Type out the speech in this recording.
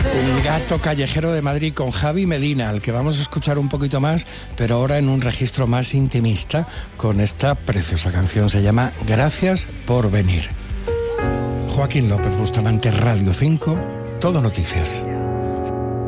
Un gato callejero de Madrid con Javi Medina, al que vamos a escuchar un poquito más, pero ahora en un registro más intimista, con esta preciosa canción. Se llama Gracias por venir. Joaquín López Bustamante, Radio 5, Todo Noticias.